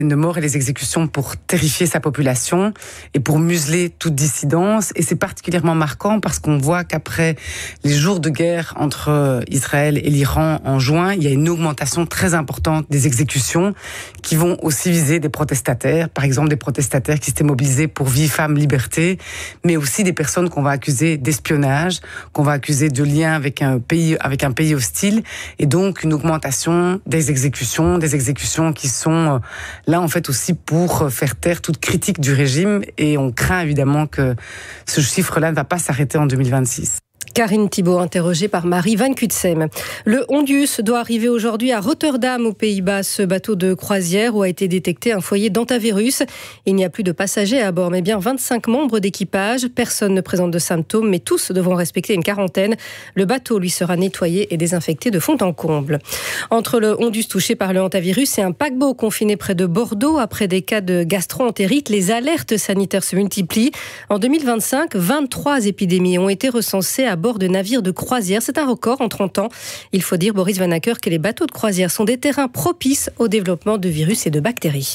de mort et les exécutions pour terrifier sa population et pour museler toute dissidence. Et c'est particulièrement marquant parce qu'on voit qu'après les jours de guerre entre Israël et l'Iran en juin, il y a une augmentation très importante des exécutions qui vont aussi viser des protestataires, par exemple des protestataires qui s'étaient mobilisés pour vie, femme, liberté, mais aussi des personnes qu'on va accuser d'espionnage, qu'on va accuser de lien avec un pays hostile, et donc une augmentation des exécutions qui sont là en fait aussi pour faire taire toute critique du régime, et on craint évidemment que ce chiffre-là ne va pas s'arrêter en 2026. Karine Thibault, interrogée par Marie Van Kutsem. Le Hondius doit arriver aujourd'hui à Rotterdam, aux Pays-Bas. Ce bateau de croisière où a été détecté un foyer d'hantavirus. Il n'y a plus de passagers à bord, mais bien 25 membres d'équipage. Personne ne présente de symptômes, mais tous devront respecter une quarantaine. Le bateau, lui, sera nettoyé et désinfecté de fond en comble. Entre le Hondius touché par le hantavirus et un paquebot confiné près de Bordeaux, après des cas de gastro-entérite, les alertes sanitaires se multiplient. En 2025, 23 épidémies ont été recensées à bord de navires de croisière. C'est un record en 30 ans. Il faut dire, Boris Van Acker, que les bateaux de croisière sont des terrains propices au développement de virus et de bactéries.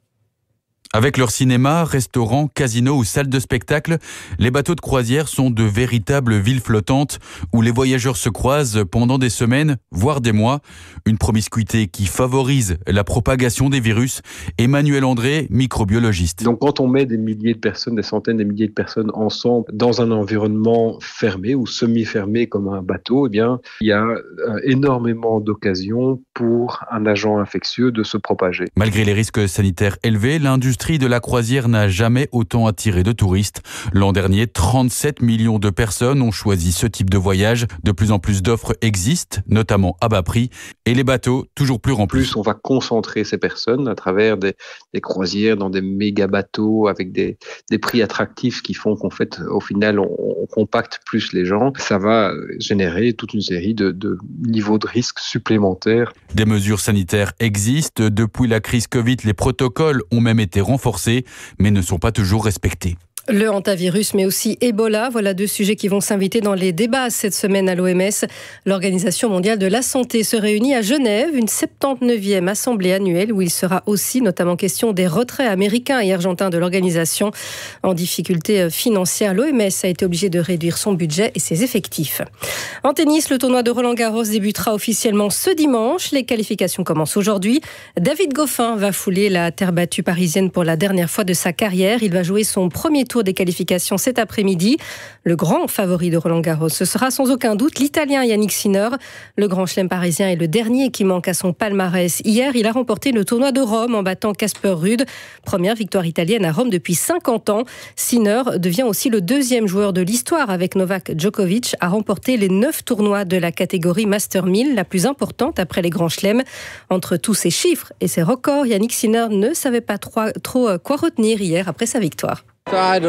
Avec leur cinéma, restaurants, casinos ou salles de spectacle, les bateaux de croisière sont de véritables villes flottantes où les voyageurs se croisent pendant des semaines, voire des mois. Une promiscuité qui favorise la propagation des virus. Emmanuel André, microbiologiste. Donc quand on met des milliers de personnes, des centaines de milliers de personnes ensemble dans un environnement fermé ou semi-fermé comme un bateau, eh bien, il y a énormément d'occasions pour un agent infectieux de se propager. Malgré les risques sanitaires élevés, l'industrie de la croisière n'a jamais autant attiré de touristes. L'an dernier, 37 millions de personnes ont choisi ce type de voyage. De plus en plus d'offres existent, notamment à bas prix, et les bateaux toujours plus remplis. Plus on va concentrer ces personnes à travers des croisières dans des méga bateaux avec des prix attractifs qui font qu'en fait, au final, on compacte plus les gens. Ça va générer toute une série de niveaux de risque supplémentaires. Des mesures sanitaires existent. Depuis la crise Covid, les protocoles ont même été renforcés, mais ne sont pas toujours respectés. Le hantavirus, mais aussi Ebola, voilà deux sujets qui vont s'inviter dans les débats cette semaine à l'OMS. L'Organisation mondiale de la santé se réunit à Genève, une 79e assemblée annuelle où il sera aussi notamment question des retraits américains et argentins de l'organisation. En difficulté financière, l'OMS a été obligée de réduire son budget et ses effectifs. En tennis, le tournoi de Roland-Garros débutera officiellement ce dimanche. Les qualifications commencent aujourd'hui. David Goffin va fouler la terre battue parisienne pour la dernière fois de sa carrière. Il va jouer son premier tour des qualifications cet après-midi. Le grand favori de Roland-Garros, ce sera sans aucun doute l'Italien Yannick Sinner. Le grand chelem parisien est le dernier qui manque à son palmarès. Hier, il a remporté le tournoi de Rome en battant Casper Ruud. Première victoire italienne à Rome depuis 50 ans. Sinner devient aussi le deuxième joueur de l'histoire avec Novak Djokovic à remporter les 9 tournois de la catégorie Master 1000, la plus importante après les grands chelems. Entre tous ces chiffres et ces records, Yannick Sinner ne savait pas trop quoi retenir hier après sa victoire. Je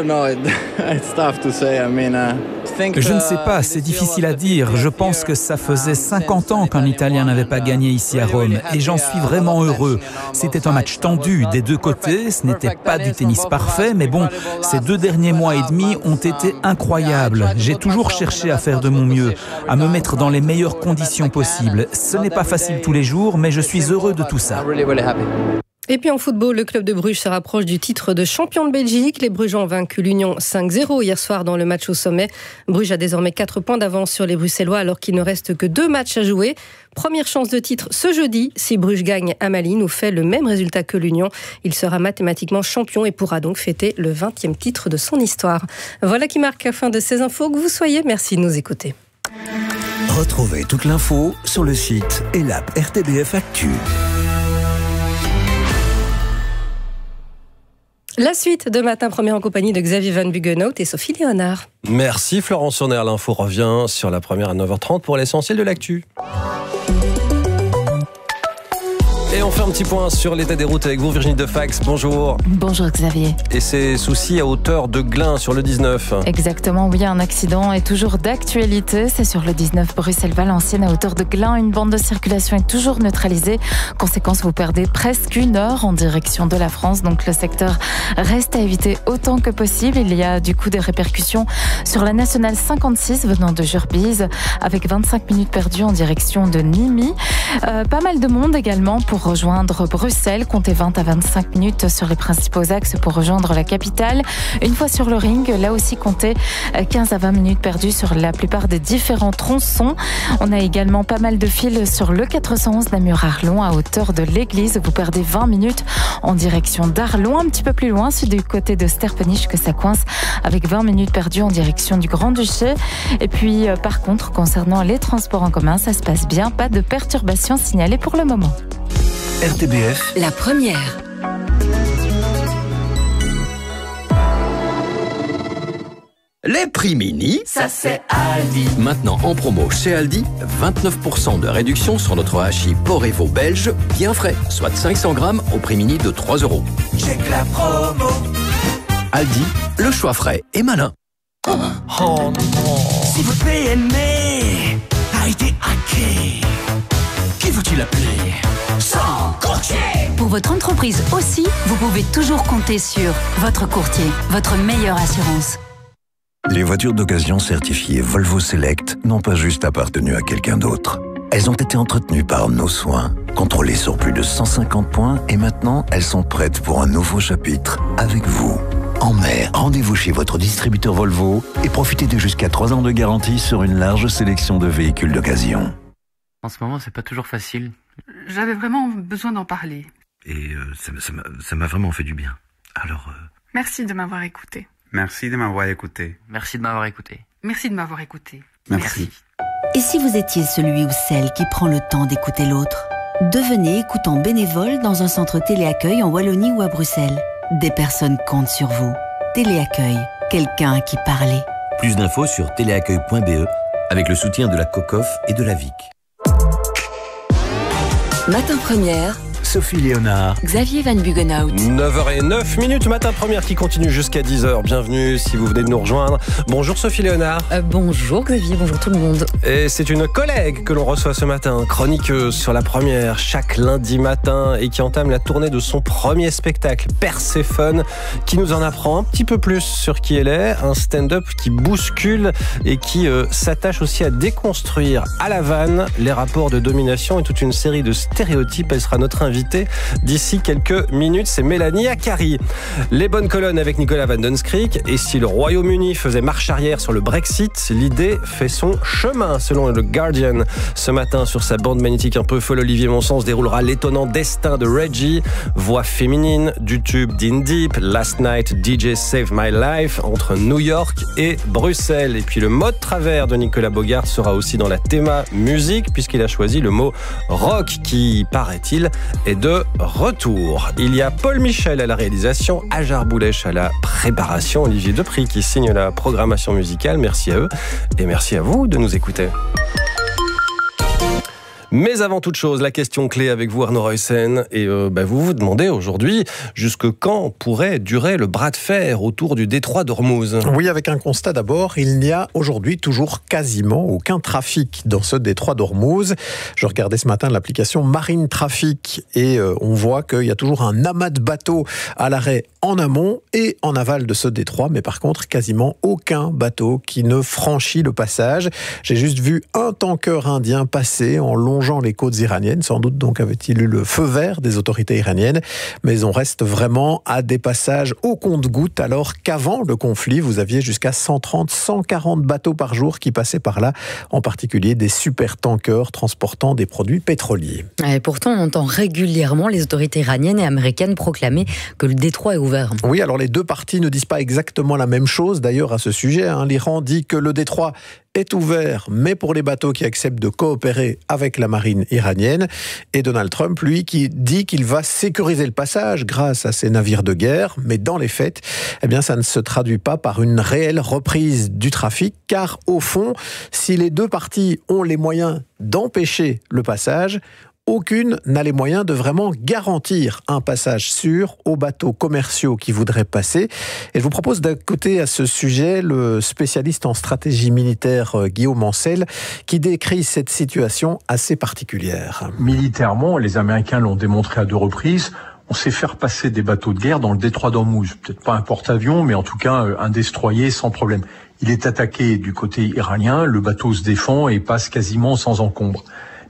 ne sais pas, c'est difficile à dire. Je pense que ça faisait 50 ans qu'un Italien n'avait pas gagné ici à Rome et j'en suis vraiment heureux. C'était un match tendu des deux côtés, ce n'était pas du tennis parfait, mais bon, ces 2 derniers mois et demi ont été incroyables. J'ai toujours cherché à faire de mon mieux, à me mettre dans les meilleures conditions possibles. Ce n'est pas facile tous les jours, mais je suis heureux de tout ça. Et puis en football, le club de Bruges se rapproche du titre de champion de Belgique. Les Brugeois ont vaincu l'Union 5-0 hier soir dans le match au sommet. Bruges a désormais 4 points d'avance sur les Bruxellois alors qu'il ne reste que 2 matchs à jouer. Première chance de titre ce jeudi. Si Bruges gagne à Malines ou fait le même résultat que l'Union, il sera mathématiquement champion et pourra donc fêter le 20e titre de son histoire. Voilà qui marque la fin de ces infos. Que vous soyez, merci de nous écouter. Retrouvez toute l'info sur le site et l'app RTBF Actu. La suite de Matin Premier en compagnie de Xavier Van Buggenhout et Sophie Léonard. Merci Florence Surner. L'info revient sur la première à 9h30 pour l'essentiel de l'actu. Et on fait un petit point sur l'état des routes avec vous, Virginie Defax. Bonjour. Bonjour Xavier. Et ces soucis à hauteur de Glun sur le 19. Exactement, oui, un accident est toujours d'actualité. C'est sur le 19 Bruxelles-Valenciennes à hauteur de Glun. Une bande de circulation est toujours neutralisée. Conséquence, vous perdez presque 1 heure en direction de la France. Donc le secteur reste à éviter autant que possible. Il y a du coup des répercussions sur la nationale 56 venant de Jurbise avec 25 minutes perdues en direction de Nîmes. Pas mal de monde également pour pour rejoindre Bruxelles. Comptez 20 à 25 minutes sur les principaux axes pour rejoindre la capitale. Une fois sur le ring, là aussi comptez 15 à 20 minutes perdues sur la plupart des différents tronçons. On a également pas mal de fils sur le 411 Namur-Arlon à hauteur de l'église. Vous perdez 20 minutes en direction d'Arlon. Un petit peu plus loin, c'est du côté de Sterpenich que ça coince avec 20 minutes perdues en direction du Grand-Duché. Et puis, par contre, concernant les transports en commun, ça se passe bien. Pas de perturbations signalées pour le moment. RTBF, la première. Les prix mini, ça c'est Aldi. Maintenant en promo chez Aldi, 29% de réduction sur notre hachis Porevo belge, bien frais, soit 500 grammes au prix mini de 3 €. Check la promo. Aldi, le choix frais et malin. Oh non. Si votre PME a été hacké, qui faut-il appeler? Sans courtier. Pour votre entreprise aussi, vous pouvez toujours compter sur votre courtier, votre meilleure assurance. Les voitures d'occasion certifiées Volvo Select n'ont pas juste appartenu à quelqu'un d'autre. Elles ont été entretenues par nos soins, contrôlées sur plus de 150 points et maintenant elles sont prêtes pour un nouveau chapitre avec vous. En mer, rendez-vous chez votre distributeur Volvo et profitez de jusqu'à 3 ans de garantie sur une large sélection de véhicules d'occasion. En ce moment, c'est pas toujours facile. J'avais vraiment besoin d'en parler. Et ça m'a vraiment fait du bien. Alors... Merci de m'avoir écouté. Merci de m'avoir écouté. Merci de m'avoir écouté. Merci de m'avoir écouté. Merci. Et si vous étiez celui ou celle qui prend le temps d'écouter l'autre? Devenez écoutant bénévole dans un centre téléaccueil en Wallonie ou à Bruxelles. Des personnes comptent sur vous. Téléaccueil, quelqu'un à qui parler. Plus d'infos sur téléaccueil.be avec le soutien de la COCOF et de la VIC. Matin première. Sophie Léonard, Xavier Van Bugenhout. 9h09, Matin première qui continue jusqu'à 10h. Bienvenue si vous venez de nous rejoindre. Bonjour Sophie Léonard. Bonjour Xavier, bonjour tout le monde. Et c'est une collègue que l'on reçoit ce matin, chroniqueuse sur la première chaque lundi matin et qui entame la tournée de son premier spectacle, Perséphone, qui nous en apprend un petit peu plus sur qui elle est. Un stand-up qui bouscule et qui s'attache aussi à déconstruire à la vanne les rapports de domination et toute une série de stéréotypes. Elle sera notre invitée d'ici quelques minutes, c'est Mélanie Akari. Les bonnes colonnes avec Nicolas Van Dunskirk. Et si le Royaume-Uni faisait marche arrière sur le Brexit, l'idée fait son chemin, selon le Guardian. Ce matin, sur sa bande magnétique un peu folle, Olivier Monsens déroulera l'étonnant destin de Reggie, voix féminine du tube d'In Deep, Last Night DJ Save My Life, entre New York et Bruxelles. Et puis le mot de travers de Nicolas Bogart sera aussi dans la théma musique, puisqu'il a choisi le mot rock, qui, paraît-il, est de retour. Il y a Paul Michel à la réalisation, Ajar Boulèche à la préparation, Olivier Depry qui signe la programmation musicale. Merci à eux et merci à vous de nous écouter. Mais avant toute chose, la question clé avec vous, Arnaud Ruyssen, et vous vous demandez aujourd'hui jusque quand pourrait durer le bras de fer autour du détroit d'Ormuz. Oui, avec un constat d'abord, il n'y a aujourd'hui toujours quasiment aucun trafic dans ce détroit d'Ormuz. Je regardais ce matin l'application Marine Traffic et on voit qu'il y a toujours un amas de bateaux à l'arrêt en amont et en aval de ce détroit, mais par contre quasiment aucun bateau qui ne franchit le passage. J'ai juste vu un tanker indien passer en longeant les côtes iraniennes, sans doute donc avait-il eu le feu vert des autorités iraniennes, mais on reste vraiment à des passages au compte-gouttes, alors qu'avant le conflit, vous aviez jusqu'à 130-140 bateaux par jour qui passaient par là, en particulier des super tankers transportant des produits pétroliers. Et pourtant, on entend régulièrement les autorités iraniennes et américaines proclamer que le détroit est ouvert. Oui, alors les deux parties ne disent pas exactement la même chose d'ailleurs à ce sujet. L'Iran dit que le détroit est ouvert, mais pour les bateaux qui acceptent de coopérer avec la marine iranienne. Et Donald Trump, lui, qui dit qu'il va sécuriser le passage grâce à ses navires de guerre. Mais dans les faits, ça ne se traduit pas par une réelle reprise du trafic, car au fond, si les deux parties ont les moyens d'empêcher le passage, aucune n'a les moyens de vraiment garantir un passage sûr aux bateaux commerciaux qui voudraient passer. Et je vous propose d'écouter à ce sujet le spécialiste en stratégie militaire Guillaume Ancel, qui décrit cette situation assez particulière. Militairement, les Américains l'ont démontré à 2 reprises, on sait faire passer des bateaux de guerre dans le détroit d'Ormuz. Peut-être pas un porte-avions, mais en tout cas un destroyer sans problème. Il est attaqué du côté iranien, le bateau se défend et passe quasiment sans encombre.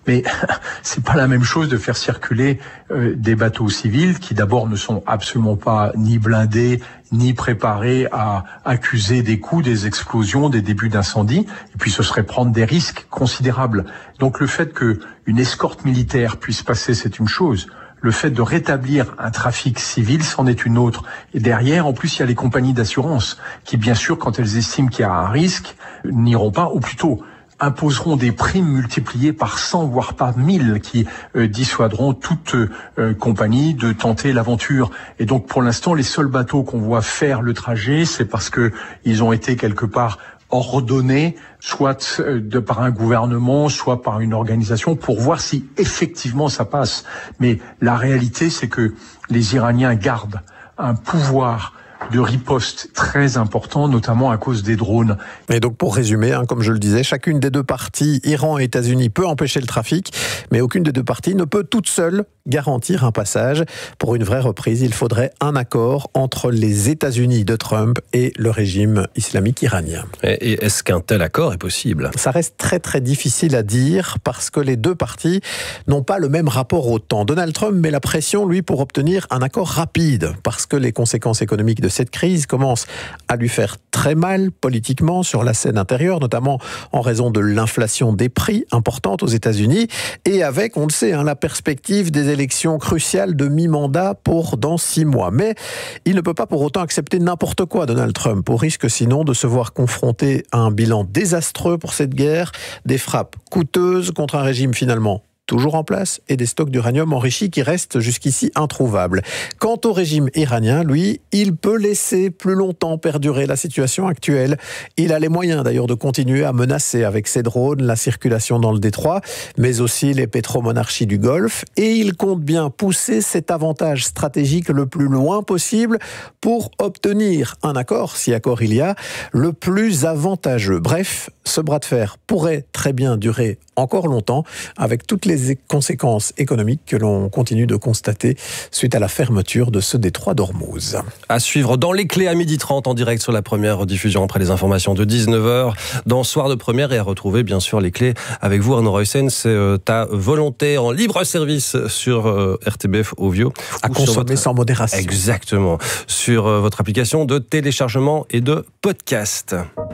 Mais c'est pas la même chose de faire circuler des bateaux civils qui d'abord ne sont absolument pas ni blindés, ni préparés à accuser des coups, des explosions, des débuts d'incendie. Et puis ce serait prendre des risques considérables. Donc le fait qu'une escorte militaire puisse passer, c'est une chose. Le fait de rétablir un trafic civil, c'en est une autre. Et derrière, en plus, il y a les compagnies d'assurance qui, bien sûr, quand elles estiment qu'il y a un risque, n'iront pas, ou plutôt imposeront des primes multipliées par 100, voire par 1000, qui dissuaderont toute compagnie de tenter l'aventure. Et donc, pour l'instant, les seuls bateaux qu'on voit faire le trajet, c'est parce que ils ont été quelque part ordonnés, soit par un gouvernement, soit par une organisation, pour voir si effectivement ça passe. Mais la réalité, c'est que les Iraniens gardent un pouvoir de riposte très important, notamment à cause des drones. Et donc pour résumer, comme je le disais, chacune des deux parties, Iran et États-Unis, peut empêcher le trafic, mais aucune des deux parties ne peut toute seule garantir un passage. Pour une vraie reprise, il faudrait un accord entre les États-Unis de Trump et le régime islamique iranien. Et est-ce qu'un tel accord est possible ? Ça reste très très difficile à dire parce que les deux parties n'ont pas le même rapport au temps. Donald Trump met la pression, lui, pour obtenir un accord rapide parce que les conséquences économiques de cette crise commence à lui faire très mal politiquement sur la scène intérieure, notamment en raison de l'inflation des prix importante aux États-Unis et avec, on le sait, la perspective des élections cruciales de mi-mandat pour dans 6 mois. Mais il ne peut pas pour autant accepter n'importe quoi, Donald Trump, au risque sinon de se voir confronté à un bilan désastreux pour cette guerre, des frappes coûteuses contre un régime finalement toujours en place, et des stocks d'uranium enrichi qui restent jusqu'ici introuvables. Quant au régime iranien, lui, il peut laisser plus longtemps perdurer la situation actuelle. Il a les moyens d'ailleurs de continuer à menacer avec ses drones la circulation dans le détroit, mais aussi les pétromonarchies du Golfe, et il compte bien pousser cet avantage stratégique le plus loin possible pour obtenir un accord, si accord il y a, le plus avantageux. Bref, ce bras de fer pourrait très bien durer encore longtemps, avec toutes les conséquences économiques que l'on continue de constater suite à la fermeture de ce détroit d'Ormuz. À suivre dans les clés à 12h30 en direct sur la première diffusion après les informations de 19h dans Soir de Première, et à retrouver bien sûr les clés avec vous Arnaud Ruyssen, c'est ta volonté en libre service sur RTBF Audio. À consommer sans modération. Exactement. Sur votre application de téléchargement et de podcast.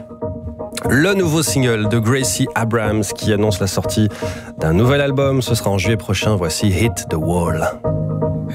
Le nouveau single de Gracie Abrams qui annonce la sortie d'un nouvel album, ce sera en juillet prochain. Voici Hit the Wall.